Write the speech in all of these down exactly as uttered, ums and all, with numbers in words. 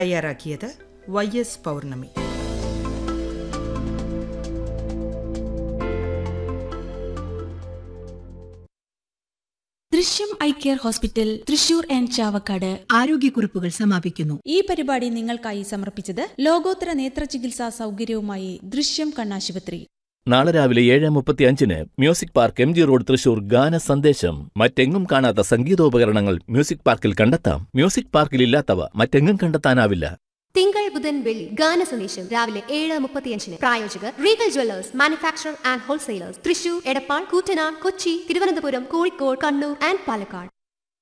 തയ്യാറാക്കിയത് Y S പൗർണമി. ദൃശ്യം eye care hospital Thrissur and Chavakkad ആരോഗ്യക്കുറിപ്പുകൾ സമാപിക്കുന്നു. ഈ പരിപാടി നിങ്ങൾക്കായി സമർപ്പിച്ചത് ലോകോത്തര നേത്ര ചികിത്സാ സൗകര്യവുമായി ദൃശ്യം കണ്ണാശുപത്രി. നാളെ രാവിലെ ഏഴ് മുപ്പത്തി അഞ്ചിന് music park M G road Thrissur ഗാന സന്ദേശം. മറ്റെങ്ങും കാണാത്ത സംഗീതോപകരണങ്ങൾ മ്യൂസിക് പാർക്കിൽ കണ്ടെത്താം. മ്യൂസിക് പാർക്കിൽ ഇല്ലാത്തവ മറ്റെങ്ങും കണ്ടെത്താനാവില്ല. തിങ്കൾ ബുധൻ വെള്ളി ഗാന സന്ദേശം രാവിലെ ഏഴ് മുപ്പത്തിയഞ്ചിന്. പ്രായോജകർ Regal Jewellers manufacture and wholesalers Thrissur, Edappal, Koottanad, Kochi, Thiruvananthapuram, Kozhikode, Kannur and Palakkad.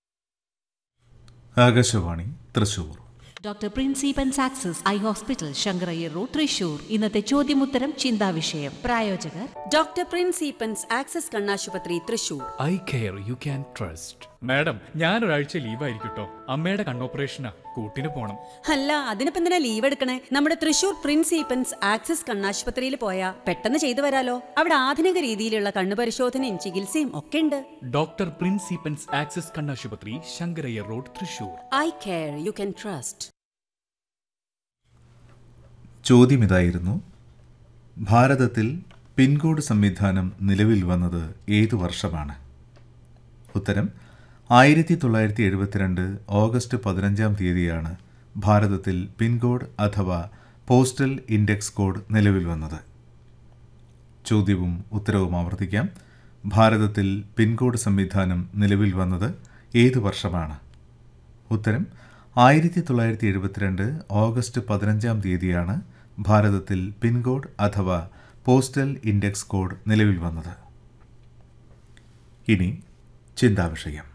Akashvani Thrissur. Doctor പ്രിൻസിപ്പൻസ് access eye hospital Sankara Iyer road Thrissur. ഇന്നത്തെ ചോദ്യമുത്തരം ചിന്താവിഷയം. പ്രായോജകർ ഡോക്ടർ പ്രിൻസിപ്പൻസ് ആക്സസ് കണ്ണാശുപത്രി Thrissur. Eye care you can trust. Madam, ഞാനൊരാഴ്ച ലീവായിരിക്കട്ടോ. അമ്മയുടെ കണ്ണോപ്പറേഷനാ, കൂട്ടിന് പോണം. അല്ല, അതിനിപ്പോ എന്തിനാ ലീവ് എടുക്കണേ? നമ്മുടെ തൃശൂർ പ്രിൻസിപ്പൻസ് ആക്സസ് കണ്ണാശുപത്രിയിൽ പോയാ പെട്ടെന്ന് ചെയ്തു വരാലോ. അവിടെ ആധുനിക രീതിയിലുള്ള കണ്ണു പരിശോധനയും ചികിത്സയും ഒക്കെ ഉണ്ട്. ഡോക്ടർ പ്രിൻസിപ്പൻസ് ആക്സസ് കണ്ണാശുപത്രി, Sankara Iyer road Thrissur. Eye care you can trust. ചോദ്യം ഇതായിരുന്നു: ഭാരതത്തിൽ പിൻകോഡ് സംവിധാനം നിലവിൽ വന്നത് ഏതു വർഷമാണ്? ഉത്തരം: ആയിരത്തി തൊള്ളായിരത്തി എഴുപത്തിരണ്ട് ഓഗസ്റ്റ് പതിനഞ്ചാം തീയതിയാണ് ഭാരതത്തിൽ പിൻകോഡ് അഥവാ പോസ്റ്റൽ ഇൻഡെക്സ് കോഡ് നിലവിൽ വന്നത്. ചോദ്യവും ഉത്തരവും ആവർത്തിക്കാം. ഭാരതത്തിൽ പിൻകോഡ് സംവിധാനം നിലവിൽ വന്നത് ഏതു വർഷമാണ്? ഉത്തരം: ആയിരത്തി തൊള്ളായിരത്തി എഴുപത്തിരണ്ട് ഓഗസ്റ്റ് പതിനഞ്ചാം തീയതിയാണ് ഭാരതത്തിൽ പിൻകോഡ് അഥവാ പോസ്റ്റൽ ഇൻഡെക്സ് കോഡ് നിലവിൽ വന്നത്. ഇനി ചിന്താവിഷയം.